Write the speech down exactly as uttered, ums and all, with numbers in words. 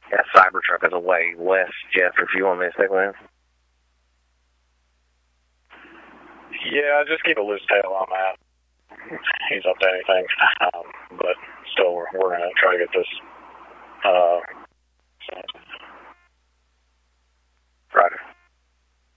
That Cybertruck is away west, Jeff, if you want me to stick with him. Yeah, just keep a loose tail on that. He's up to anything. Um, but still, we're, we're going to try to get this